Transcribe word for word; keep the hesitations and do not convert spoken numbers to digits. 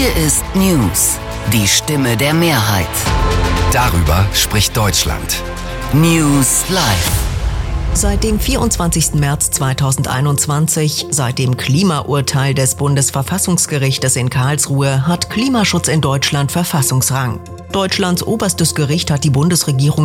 Hier ist News, die Stimme der Mehrheit. Darüber spricht Deutschland. News Live. Seit dem vierundzwanzigsten März zweitausendeinundzwanzig, seit dem Klimaurteil des Bundesverfassungsgerichtes in Karlsruhe, hat Klimaschutz in Deutschland Verfassungsrang. Deutschlands oberstes Gericht hat die Bundesregierung